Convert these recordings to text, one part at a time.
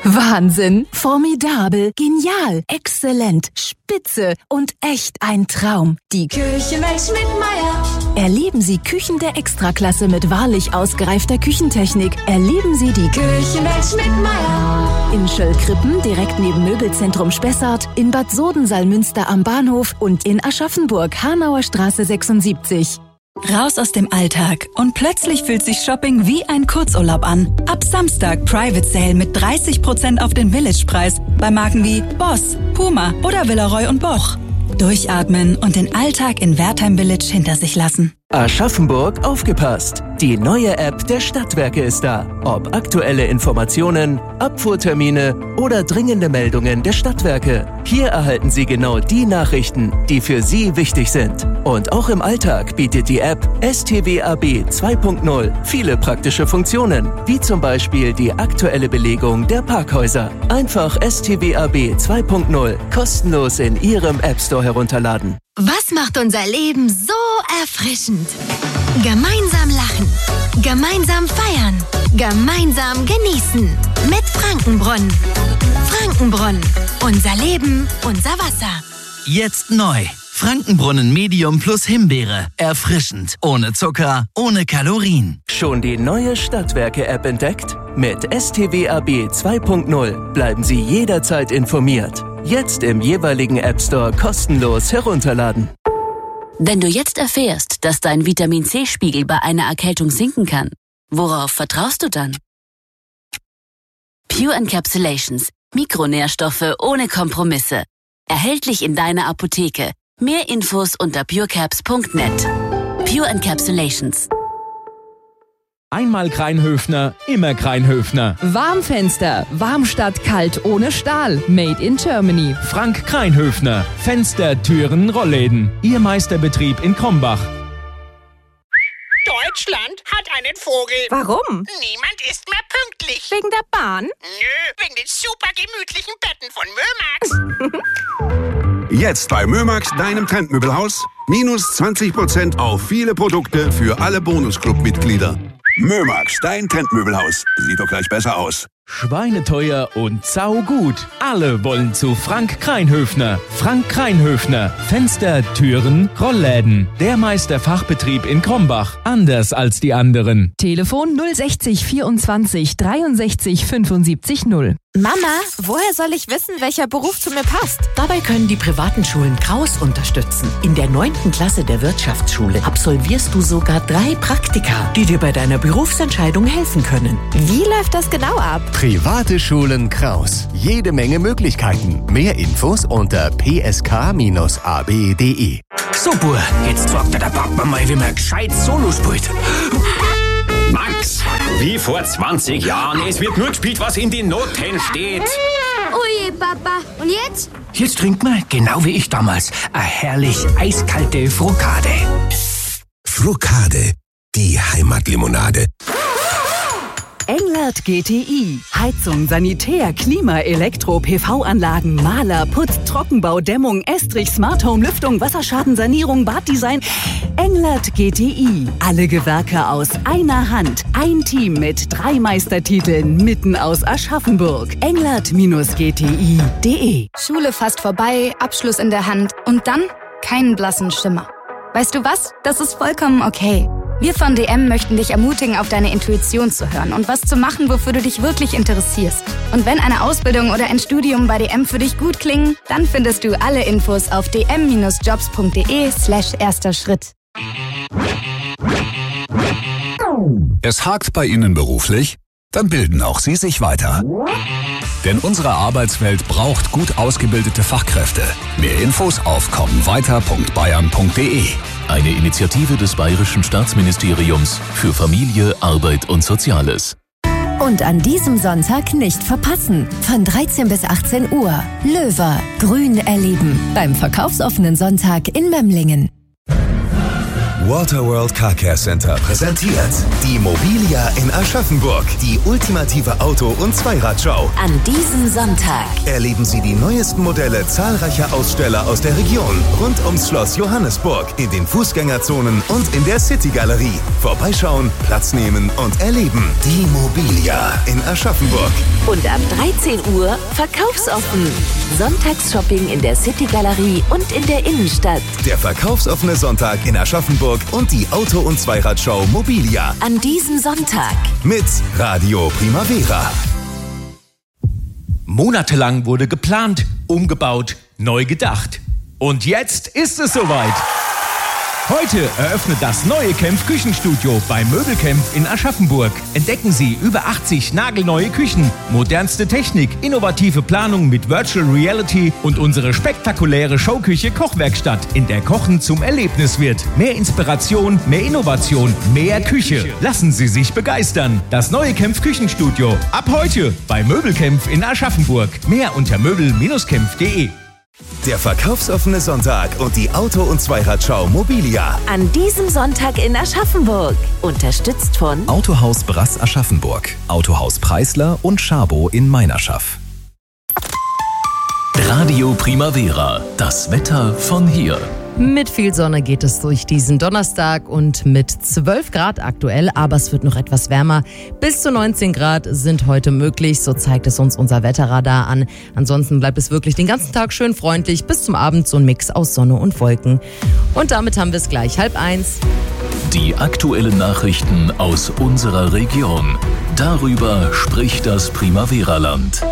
Wahnsinn, formidabel, genial, exzellent, spitze und echt ein Traum. Die Küchenwelt Schmidtmeyer. Erleben Sie Küchen der Extraklasse mit wahrlich ausgereifter Küchentechnik. Erleben Sie die Küchenwelt Schmidtmeyer. In Schöllkrippen, direkt neben Möbelzentrum Spessart, in Bad Sodensalmünster am Bahnhof und in Aschaffenburg, Hanauer Straße 76. Raus aus dem Alltag und plötzlich fühlt sich Shopping wie ein Kurzurlaub an. Ab Samstag Private Sale mit 30% auf den Village-Preis bei Marken wie Boss, Puma oder Villeroy & Boch. Durchatmen und den Alltag in Wertheim Village hinter sich lassen. Aschaffenburg, aufgepasst! Die neue App der Stadtwerke ist da. Ob aktuelle Informationen, Abfuhrtermine oder dringende Meldungen der Stadtwerke. Hier erhalten Sie genau die Nachrichten, die für Sie wichtig sind. Und auch im Alltag bietet die App STWAB 2.0 viele praktische Funktionen, wie zum Beispiel die aktuelle Belegung der Parkhäuser. Einfach STWAB 2.0 kostenlos in Ihrem App Store herunterladen. Was macht unser Leben so erfrischend? Gemeinsam lachen, gemeinsam feiern, gemeinsam genießen. Mit Frankenbrunnen. Frankenbrunnen. Unser Leben, unser Wasser. Jetzt neu. Frankenbrunnen Medium plus Himbeere. Erfrischend. Ohne Zucker, ohne Kalorien. Schon die neue Stadtwerke-App entdeckt? Mit STWAB 2.0 bleiben Sie jederzeit informiert. Jetzt im jeweiligen App Store kostenlos herunterladen. Wenn du jetzt erfährst, dass dein Vitamin-C-Spiegel bei einer Erkältung sinken kann, worauf vertraust du dann? Pure Encapsulations. Mikronährstoffe ohne Kompromisse. Erhältlich in deiner Apotheke. Mehr Infos unter purecaps.net. Pure Encapsulations. Einmal Kreinhöfner, immer Kreinhöfner. Warmfenster, warm statt kalt ohne Stahl. Made in Germany. Frank Kreinhöfner. Fenster, Türen, Rollläden. Ihr Meisterbetrieb in Krombach. Deutschland hat einen Vogel. Warum? Niemand ist mehr pünktlich. Wegen der Bahn? Nö, wegen den super gemütlichen Betten von Mömax. Jetzt bei Mömax, deinem Trendmöbelhaus. Minus 20% auf viele Produkte für alle Bonusclub-Mitglieder. Mömax, dein Trendmöbelhaus. Sieht doch gleich besser aus. Schweineteuer und saugut. Alle wollen zu Frank Kreinhöfner. Frank Kreinhöfner. Fenster, Türen, Rollläden. Der Meisterfachbetrieb in Krombach. Anders als die anderen. Telefon 060 24 63 75 0. Mama, woher soll ich wissen, welcher Beruf zu mir passt? Dabei können die privaten Schulen Kraus unterstützen. In der 9. Klasse der Wirtschaftsschule absolvierst du sogar 3 Praktika, die dir bei deiner Berufsentscheidung helfen können. Wie läuft das genau ab? Private Schulen Kraus. Jede Menge Möglichkeiten. Mehr Infos unter psk-ab.de. So, Bur, jetzt sagt der Papa mal, wie man gescheit Solo spielt. Max, wie vor 20 Jahren. Es wird nur gespielt, was in den Noten steht. Oje, Papa. Und jetzt? Jetzt trinkt man, genau wie ich damals, eine herrlich eiskalte Frukade. Frukade, die Heimatlimonade. Englert GTI. Heizung, Sanitär, Klima, Elektro, PV-Anlagen, Maler, Putz, Trockenbau, Dämmung, Estrich, Smart Home, Lüftung, Wasserschadensanierung, Baddesign. Englert GTI. Alle Gewerke aus einer Hand. Ein Team mit 3 Meistertiteln mitten aus Aschaffenburg. Englert-gti.de. Schule fast vorbei, Abschluss in der Hand und dann keinen blassen Schimmer. Weißt du was? Das ist vollkommen okay. Wir von DM möchten dich ermutigen, auf deine Intuition zu hören und was zu machen, wofür du dich wirklich interessierst. Und wenn eine Ausbildung oder ein Studium bei DM für dich gut klingen, dann findest du alle Infos auf dm-jobs.de/erster Schritt. Es hakt bei Ihnen beruflich? Dann bilden auch Sie sich weiter. Denn unsere Arbeitswelt braucht gut ausgebildete Fachkräfte. Mehr Infos auf kommenweiter.bayern.de. Eine Initiative des Bayerischen Staatsministeriums für Familie, Arbeit und Soziales. Und an diesem Sonntag nicht verpassen. Von 13 bis 18 Uhr. Löwer, Grün erleben. Beim verkaufsoffenen Sonntag in Memlingen. Waterworld Car Care Center präsentiert die Mobilia in Aschaffenburg, die ultimative Auto- und Zweiradshow. An diesem Sonntag Erleben Sie die neuesten Modelle zahlreicher Aussteller aus der Region rund ums Schloss Johannesburg, in den Fußgängerzonen und in der City-Galerie. Vorbeischauen, Platz nehmen und erleben. Die Mobilia in Aschaffenburg. und ab 13 Uhr verkaufsoffen. Sonntagsshopping in der City-Galerie und in der Innenstadt. Der verkaufsoffene Sonntag in Aschaffenburg und die Auto- und Zweiradshow Mobilia. An diesem Sonntag Mit Radio Primavera. Monatelang wurde geplant, umgebaut, neu gedacht. Und jetzt ist es soweit. Heute eröffnet das neue Kempf Küchenstudio bei Möbelkempf in Aschaffenburg. Entdecken Sie über 80 nagelneue Küchen, modernste Technik, innovative Planung mit Virtual Reality und unsere spektakuläre Showküche Kochwerkstatt, in der Kochen zum Erlebnis wird. Mehr Inspiration, mehr Innovation, mehr Küche. Lassen Sie sich begeistern. Das neue Kempf Küchenstudio. Ab heute bei Möbelkempf in Aschaffenburg. Mehr unter möbel-kempf.de. Der verkaufsoffene Sonntag und die Auto- und Zweiradshow Mobilia. an diesem Sonntag in Aschaffenburg. Unterstützt von Autohaus Brass Aschaffenburg, Autohaus Preisler und Schabo in Meinerschaff. Radio Primavera, das Wetter von hier. Mit viel Sonne geht es durch diesen Donnerstag und mit 12 Grad aktuell, aber es wird noch etwas wärmer. Bis zu 19 Grad sind heute möglich, so zeigt es uns unser Wetterradar an. Ansonsten bleibt es wirklich den ganzen Tag schön freundlich, bis zum Abend so ein Mix aus Sonne und Wolken. Und damit haben wir es gleich 12:30. Die aktuellen Nachrichten aus unserer Region. Darüber spricht das Primavera-Land.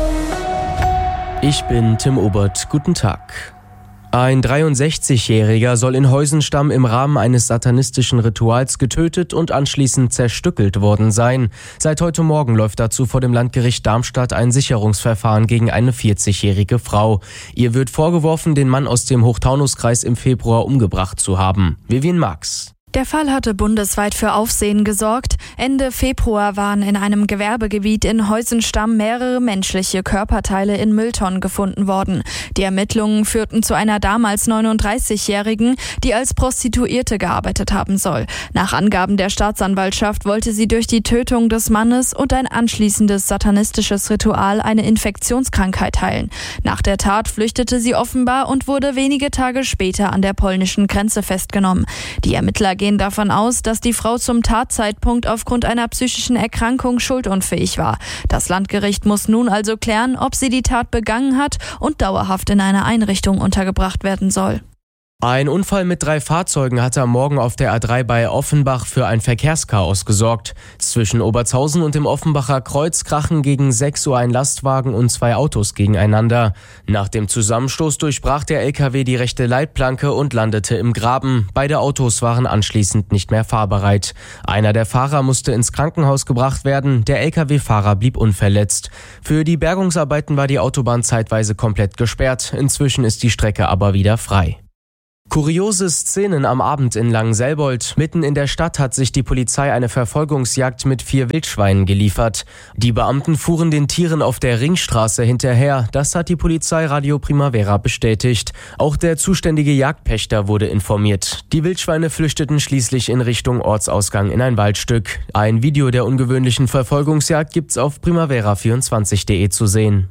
Ich bin Tim Obert. Guten Tag. Ein 63-Jähriger soll in Heusenstamm im Rahmen eines satanistischen Rituals getötet und anschließend zerstückelt worden sein. Seit heute Morgen läuft dazu vor dem Landgericht Darmstadt ein Sicherungsverfahren gegen eine 40-jährige Frau. Ihr wird vorgeworfen, den Mann aus dem Hochtaunuskreis im Februar umgebracht zu haben. Vivian Marx. Der Fall hatte bundesweit für Aufsehen gesorgt. Ende Februar waren in einem Gewerbegebiet in Heusenstamm mehrere menschliche Körperteile in Mülltonnen gefunden worden. Die Ermittlungen führten zu einer damals 39-Jährigen, die als Prostituierte gearbeitet haben soll. Nach Angaben der Staatsanwaltschaft wollte sie durch die Tötung des Mannes und ein anschließendes satanistisches Ritual eine Infektionskrankheit heilen. Nach der Tat flüchtete sie offenbar und wurde wenige Tage später an der polnischen Grenze festgenommen. Die Ermittler gehen davon aus, dass die Frau zum Tatzeitpunkt aufgrund einer psychischen Erkrankung schuldunfähig war. Das Landgericht muss nun also klären, ob sie die Tat begangen hat und dauerhaft in einer Einrichtung untergebracht werden soll. Ein Unfall mit 3 Fahrzeugen hatte am Morgen auf der A3 bei Offenbach für ein Verkehrschaos gesorgt. Zwischen Obertshausen und dem Offenbacher Kreuz krachen gegen 6 Uhr ein Lastwagen und 2 Autos gegeneinander. Nach dem Zusammenstoß durchbrach der LKW die rechte Leitplanke und landete im Graben. Beide Autos waren anschließend nicht mehr fahrbereit. Einer der Fahrer musste ins Krankenhaus gebracht werden, der LKW-Fahrer blieb unverletzt. Für die Bergungsarbeiten war die Autobahn zeitweise komplett gesperrt. Inzwischen ist die Strecke aber wieder frei. Kuriose Szenen am Abend in Langenselbold. Mitten in der Stadt hat sich die Polizei eine Verfolgungsjagd mit 4 Wildschweinen geliefert. Die Beamten fuhren den Tieren auf der Ringstraße hinterher. Das hat die Polizei Radio Primavera bestätigt. Auch der zuständige Jagdpächter wurde informiert. Die Wildschweine flüchteten schließlich in Richtung Ortsausgang in ein Waldstück. Ein Video der ungewöhnlichen Verfolgungsjagd gibt's auf primavera24.de zu sehen.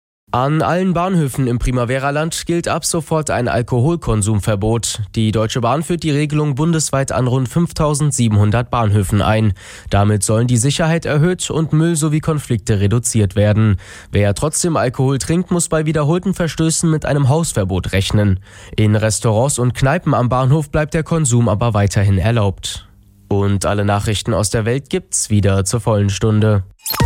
An allen Bahnhöfen im Primavera-Land gilt ab sofort ein Alkoholkonsumverbot. Die Deutsche Bahn führt die Regelung bundesweit an rund 5.700 Bahnhöfen ein. Damit sollen die Sicherheit erhöht und Müll sowie Konflikte reduziert werden. Wer trotzdem Alkohol trinkt, muss bei wiederholten Verstößen mit einem Hausverbot rechnen. In Restaurants und Kneipen am Bahnhof bleibt der Konsum aber weiterhin erlaubt. Und alle Nachrichten aus der Welt gibt's wieder zur vollen Stunde.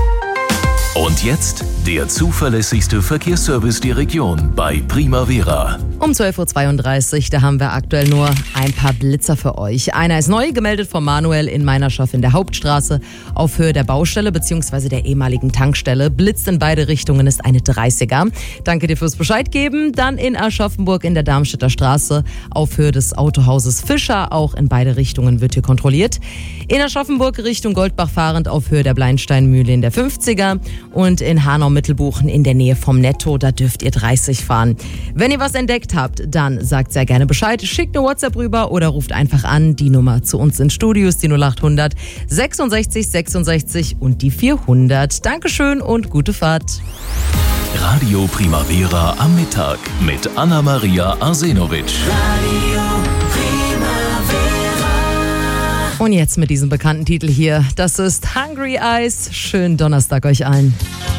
Und jetzt der zuverlässigste Verkehrsservice der Region bei Primavera. Um 12:32 Uhr, da haben wir aktuell nur ein paar Blitzer für euch. Einer ist neu, gemeldet von Manuel in Meinerschaff in der Hauptstraße auf Höhe der Baustelle bzw. der ehemaligen Tankstelle. Blitzt in beide Richtungen, ist eine 30er. Danke dir fürs Bescheid geben. Dann in Aschaffenburg in der Darmstädter Straße auf Höhe des Autohauses Fischer. Auch in beide Richtungen wird hier kontrolliert. In Aschaffenburg Richtung Goldbach fahrend auf Höhe der Bleinsteinmühle in der 50er. und in Hanau-Mittelbuchen in der Nähe vom Netto, da dürft ihr 30 fahren. Wenn ihr was entdeckt habt, dann sagt sehr gerne Bescheid, schickt eine WhatsApp rüber oder ruft einfach an. Die Nummer zu uns in Studios, die 0800 66 66 und die 400. Dankeschön und gute Fahrt. Radio Primavera am Mittag mit Anna-Maria Arsenovic. Und jetzt mit diesem bekannten Titel hier. Das ist Hungry Eyes. Schönen Donnerstag euch allen.